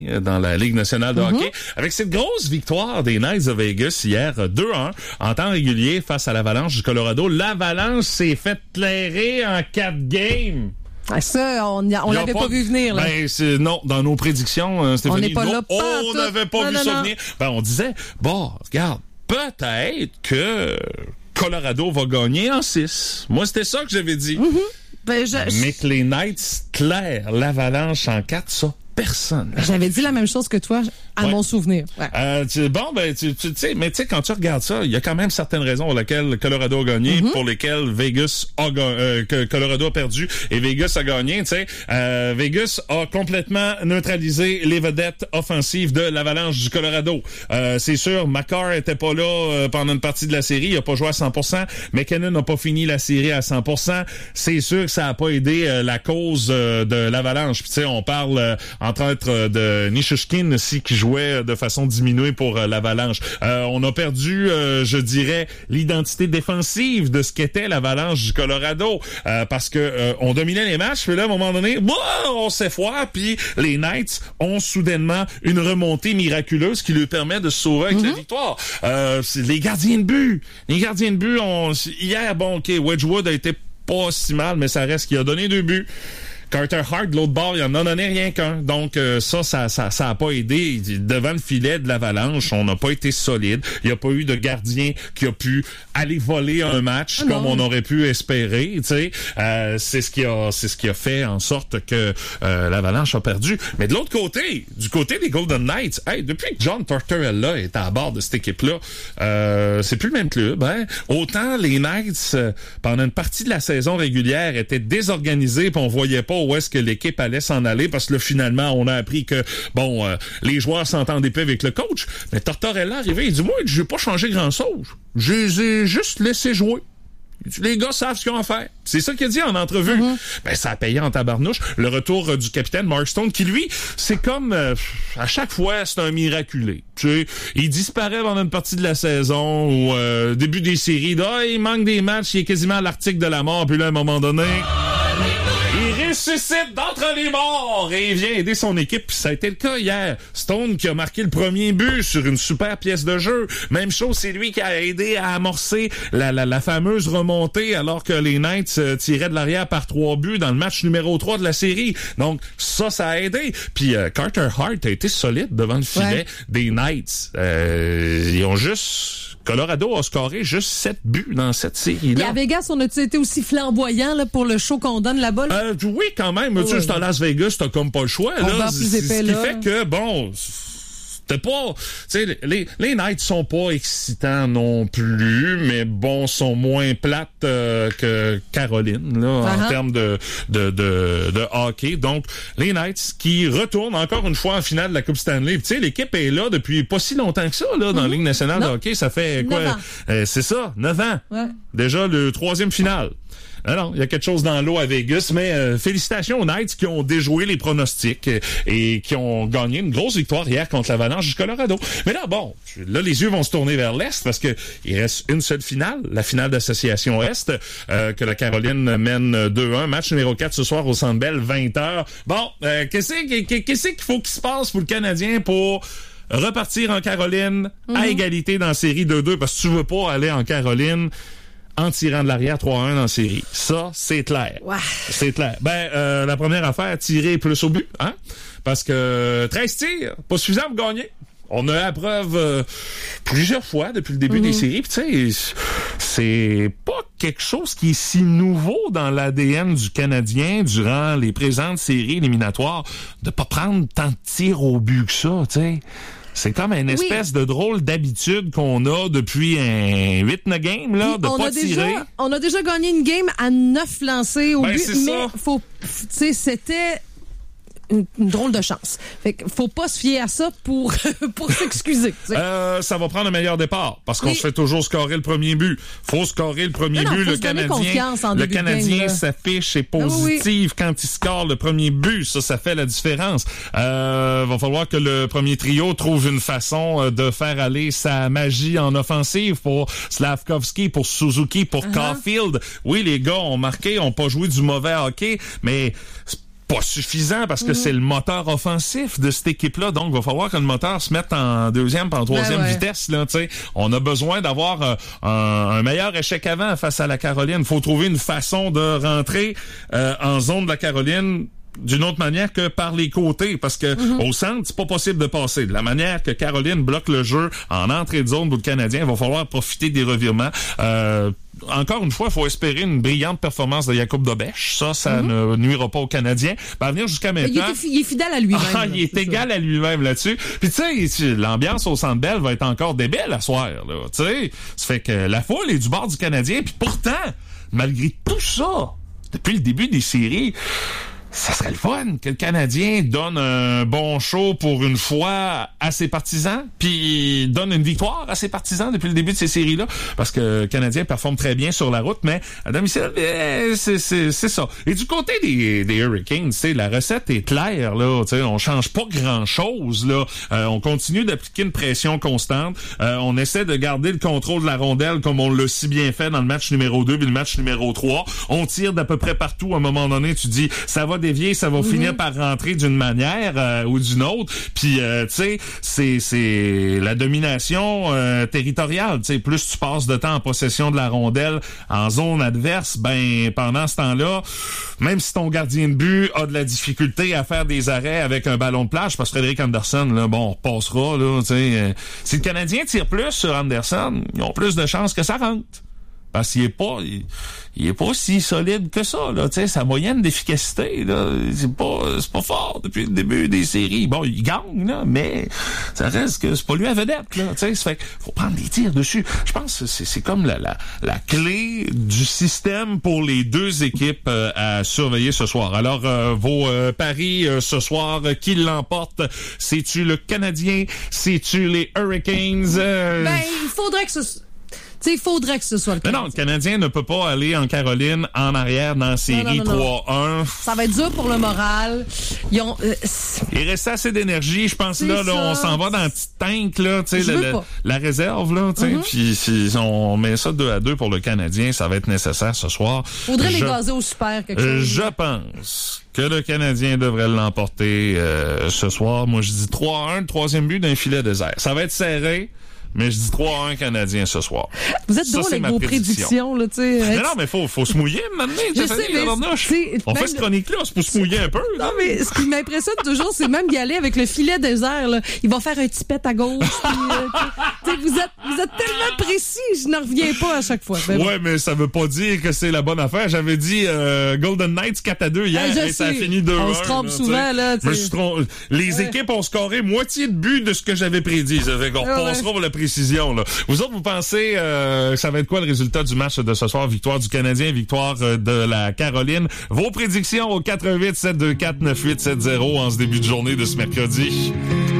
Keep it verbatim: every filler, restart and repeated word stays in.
dans la Ligue nationale de mm-hmm. hockey, avec cette grosse victoire des Knights de Vegas hier, deux à un, en temps régulier face à l'Avalanche du Colorado. L'Avalanche s'est fait clairer en quatre games. Ah, ça, on, y a, on l'avait pas, pas vu venir. Là. Ben, c'est, non, dans nos prédictions, euh, Stéphanie, on n'est pas non, là, pas on n'avait pas non, vu non, ça non. venir. Ben, on disait, bon, regarde, peut-être que Colorado va gagner en six. Moi, c'était ça que j'avais dit. Mm-hmm. Ben, je... Mais que les Knights clairent l'Avalanche en quatre, ça, personne. J'avais dit la même chose que toi, à ouais. mon souvenir. Ouais. Euh, tu, bon, ben, tu, tu sais, mais tu sais, quand tu regardes ça, il y a quand même certaines raisons pour lesquelles Colorado a gagné, mm-hmm. pour lesquelles Vegas a euh, que Colorado a perdu et Vegas a gagné. Tu sais, euh, Vegas a complètement neutralisé les vedettes offensives de l'Avalanche du Colorado. Euh, c'est sûr, Makar était pas là euh, pendant une partie de la série, il a pas joué à cent pour cent. McKinnon n'a pas fini la série à cent pour cent. C'est sûr que ça a pas aidé euh, la cause euh, de l'Avalanche. Puis tu sais, on parle euh, entre autres de Nichushkin aussi qui jouait de façon diminuée pour euh, l'Avalanche. Euh, on a perdu, euh, je dirais, l'identité défensive de ce qu'était l'Avalanche du Colorado euh, parce que euh, on dominait les matchs, puis là, à un moment donné, bah, on s'effoire, puis les Knights ont soudainement une remontée miraculeuse qui lui permet de se sauver avec mm-hmm. la victoire. Euh, les gardiens de but, les gardiens de but, ont, hier, bon, ok, Wedgwood a été pas si mal, mais ça reste qu'il a donné deux buts. Carter Hart, de l'autre bord, il en a donné rien qu'un. Donc, euh, ça, ça, ça, ça a pas aidé. Devant le filet de l'Avalanche, on n'a pas été solide. Il n'y a pas eu de gardien qui a pu aller voler un match ah comme on aurait pu espérer. Tu sais, euh, c'est ce qui a, c'est ce qui a fait en sorte que euh, l'Avalanche a perdu. Mais de l'autre côté, du côté des Golden Knights, hey, depuis que John Tortorella est à bord de cette équipe-là, euh, c'est plus le même club. Hein? Autant les Knights, euh, pendant une partie de la saison régulière, étaient désorganisés, puis on voyait pas où est-ce que l'équipe allait s'en aller, parce que là, finalement, on a appris que, bon, euh, les joueurs s'entendaient pas avec le coach, mais Tortorella arrivé, il dit, moi, je n'ai pas changé grand-chose. Je les ai juste laissé jouer. Les gars savent ce qu'ils ont à faire. C'est ça qu'il a dit en entrevue. Mm-hmm. Ben, ça a payé en tabarnouche. Le retour euh, du capitaine Mark Stone, qui lui, c'est comme, euh, à chaque fois, c'est un miraculé. Tu sais, il disparaît pendant une partie de la saison ou euh, début des séries. Là, ah, il manque des matchs, il est quasiment à l'article de la mort. Puis là, à un moment donné, il ressuscite d'entre les morts et il vient aider son équipe. Puis ça a été le cas hier. Stone qui a marqué le premier but sur une super pièce de jeu. Même chose, c'est lui qui a aidé à amorcer la, la, la fameuse remontée alors que les Knights euh, tiraient de l'arrière par trois buts dans le match numéro trois de la série. Donc ça, ça a aidé. Puis euh, Carter Hart a été solide devant le filet ouais. des Knights. Euh, ils ont juste... Colorado a scoré juste sept buts dans cette série-là. Et à Vegas, on a-tu été aussi flamboyant là, pour le show qu'on donne là-bas? Là? Euh, oui, quand même. Oui. Tu sais, c'est à Las Vegas, t'as comme pas le choix. On là. va plus épais, ce qui là. fait que, bon... C'était pas, tu sais, les, les Knights sont pas excitants non plus, mais bon, sont moins plates euh, que Caroline, là, uh-huh. en termes de, de, de, de hockey. Donc, les Knights qui retournent encore une fois en finale de la Coupe Stanley. Tu sais, l'équipe est là depuis pas si longtemps que ça, là, dans mm-hmm. la Ligue nationale non. de hockey. Ça fait quoi? Euh, c'est ça, neuf ans. Ouais. Déjà le troisième finale. Alors, il y a quelque chose dans l'eau à Vegas, mais euh, félicitations aux Knights qui ont déjoué les pronostics et, et qui ont gagné une grosse victoire hier contre l'Avalanche du Colorado. Mais là, bon, là, les yeux vont se tourner vers l'Est parce que il reste une seule finale, la finale d'association Est, euh, que la Caroline mène deux un. Match numéro quatre ce soir au Centre Bell, vingt heures. Bon, euh, qu'est-ce, qu'est-ce qu'il faut qu'il se passe pour le Canadien pour repartir en Caroline mm-hmm. à égalité dans la série deux deux? Parce que tu veux pas aller en Caroline en tirant de l'arrière trois un dans la série. Ça, c'est clair. Ouais. C'est clair. Ben, euh, la première affaire, tirer plus au but, hein? Parce que treize tirs, pas suffisant pour gagner. On a la preuve euh, plusieurs fois depuis le début mmh. des séries. Tu sais, c'est pas quelque chose qui est si nouveau dans l'A D N du Canadien durant les présentes séries éliminatoires de pas prendre tant de tirs au but que ça, tu sais. C'est comme une espèce oui. de drôle d'habitude qu'on a depuis un huit neuf games, là, de on pas a tirer. Déjà, on a déjà gagné une game à neuf lancés au ben, but, mais ça. faut, tu sais, c'était une, une drôle de chance. Fait que faut pas se fier à ça pour pour s'excuser. Euh, ça va prendre un meilleur départ parce qu'on oui. se fait toujours scorer le premier but. Faut scorer le premier non, non, but. faut Le se donner Canadien, confiance en le début Canadien de game, s'affiche et positif oui, oui. quand il score le premier but. Ça, ça fait la différence. Euh, va falloir que le premier trio trouve une façon de faire aller sa magie en offensive pour Slavkovski, pour Suzuki, pour uh-huh. Caulfield. Oui, les gars ont marqué, ont pas joué du mauvais hockey, mais pas suffisant parce que mm-hmm. c'est le moteur offensif de cette équipe-là. Donc, il va falloir que le moteur se mette en deuxième et en troisième ben ouais. vitesse. Là, t'sais. On a besoin d'avoir euh, un, un meilleur échec avant face à la Caroline. Il faut trouver une façon de rentrer euh, en zone de la Caroline d'une autre manière que par les côtés, parce que mm-hmm. au centre, c'est pas possible de passer. De la manière que Caroline bloque le jeu en entrée de zone pour le Canadien, il va falloir profiter des revirements. Euh, encore une fois, il faut espérer une brillante performance de Jakub Dobeš. Ça, ça mm-hmm. ne nuira pas aux Canadiens. Va venir jusqu'à maintenant. Il est, il est fidèle à lui-même. Ah, il est, est égal ça. à lui-même là-dessus. Puis tu sais, l'ambiance au Centre Bell va être encore débile à soir. Là, tu sais, ça fait que la foule est du bord du Canadien. Puis pourtant, malgré tout ça, depuis le début des séries, ça serait le fun que le Canadien donne un bon show pour une fois à ses partisans, puis donne une victoire à ses partisans depuis le début de ces séries-là, parce que le Canadien performe très bien sur la route, mais à domicile, eh, c'est, c'est, c'est ça. Et du côté des, des Hurricanes, tu sais, la recette est claire, là, tu sais, on change pas grand-chose, là. Euh, on continue d'appliquer une pression constante. Euh, on essaie de garder le contrôle de la rondelle comme on l'a si bien fait dans le match numéro deux puis le match numéro trois. On tire d'à peu près partout. À un moment donné, tu dis, ça va dévier, ça va mm-hmm. finir par rentrer d'une manière euh, ou d'une autre. Puis, euh, tu sais, c'est c'est la domination euh, territoriale. Tu sais, plus tu passes de temps en possession de la rondelle en zone adverse, ben pendant ce temps-là, même si ton gardien de but a de la difficulté à faire des arrêts avec un ballon de plage, parce que Frédéric Anderson, là, bon, on passera, là, tu sais. Euh, si le Canadien tire plus sur Anderson, ils ont plus de chances que ça rentre. Parce qu'il est pas, il, il est pas si solide que ça, là, tu sais, sa moyenne d'efficacité, là, c'est pas, c'est pas fort depuis le début des séries. Bon, il gagne, là, mais ça reste que c'est pas lui à vedette, là, tu sais, ça fait qu'il faut prendre des tirs dessus. Je pense que c'est, c'est comme la, la, la clé du système pour les deux équipes euh, à surveiller ce soir. Alors, euh, vos euh, paris euh, ce soir, euh, qui l'emporte? C'est-tu le Canadien? C'est-tu les Hurricanes? Euh... Ben, il faudrait que ce... Il faudrait que ce soit le Canadien. Non, non, le Canadien ne peut pas aller en Caroline en arrière dans la série non, non, non, trois un. Ça va être dur pour le moral. Ils ont, euh, il reste assez d'énergie. Je pense là, là, on s'en va dans un petit tank, là, tu sais, la, la réserve, là, tu sais. Mm-hmm. Puis si on met ça deux à deux pour le Canadien, ça va être nécessaire ce soir. Faudrait je, les gazer au super, quelque chose. Je pense que le Canadien devrait l'emporter euh, ce soir. Moi, je dis trois un, le troisième but d'un filet désert. Ça va être serré. Mais je dis trois un Canadien ce soir. Vous êtes drôle avec vos prédictions, là, tu sais. Mais non, mais faut, faut se mouiller maintenant. Je sais, mais on fait ce chronique-là, c'est pour se mouiller un peu. Non, mais ce qui m'impressionne toujours, c'est même d'y aller avec le filet désert, là. Il va faire un petit pet à gauche. Puis, euh, vous êtes, vous êtes tellement précis, je n'en reviens pas à chaque fois. Mais ouais, bon. Mais ça veut pas dire que c'est la bonne affaire. J'avais dit euh, Golden Knights quatre à deux hier, ah, et ça a fini deux un. On se trompe là, souvent, là. Je me suis trompé. Les ouais. équipes ont scoré moitié de but de ce que j'avais prédit. Ça fait qu'on ouais, repassera ouais. pour la précision, là. Vous autres, vous pensez euh, ça va être quoi le résultat du match de ce soir? Victoire du Canadien, victoire euh, de la Caroline. Vos prédictions au quatre un huit sept deux quatre neuf huit sept zéro en ce début de journée de ce mercredi.